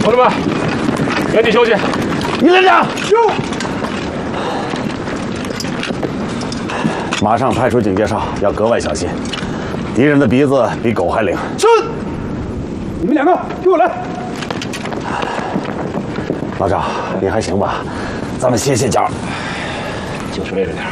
同志们，原地休息。 李连长，有。马上派出警戒哨，要格外小心。敌人的鼻子比狗还灵。 是。你们两个给我来。 老赵，你还行吧？咱们歇歇脚。 就是累了点。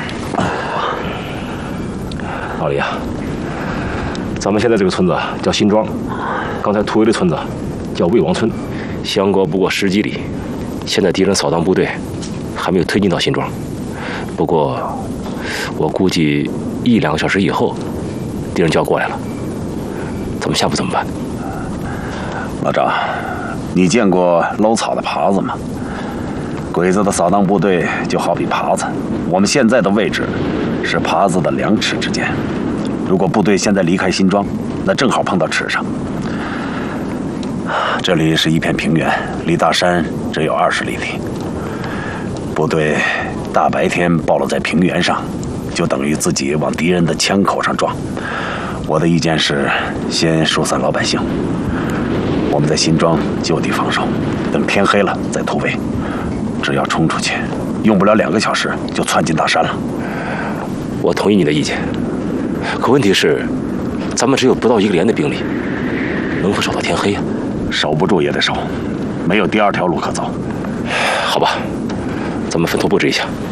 老李啊，咱们现在这个村子叫新庄，刚才突围的村子叫魏王村，相隔不过10几里。现在敌人扫荡部队还没有推进到新庄，不过我估计1、2个小时以后，敌人就要过来了。咱们下步怎么办？ 老赵，你见过搂草的耙子吗？鬼子的扫荡部队就好比耙子，我们现在的位置是耙子的2尺之间。如果部队现在离开新庄，那正好碰到尺上。这里是一片平原，离大山只有20里地。部队大白天暴露在平原上，就等于自己往敌人的枪口上撞。我的意见是，先疏散老百姓。我们在新庄就地防守，等天黑了再突围。只要冲出去，用不了2个小时就窜进大山了。 我同意你的意见，可问题是，咱们只有不到1个连的兵力，能否守到天黑呀？ 守不住也得守，没有第2条路可走。 好吧，咱们分头布置一下。